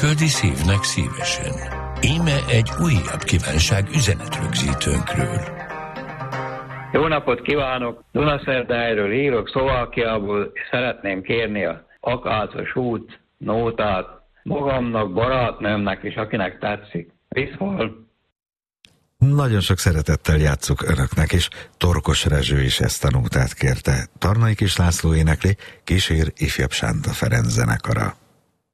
Földi szívnek szívesen. Íme egy újabb kívánság üzenetrögzítőnkről. Jó napot kívánok! Dunaszerdályról írok, Szlovákiából, és szeretném kérni a Akácos út nótát magamnak, barátnőmnek és akinek tetszik. Viszont nagyon sok szeretettel játsszuk önöknek, és Torkos Rezső is ezt a nótát kérte. Tarnai Kis László énekli, kísér ifjabb Sánta Ferenc zenekara.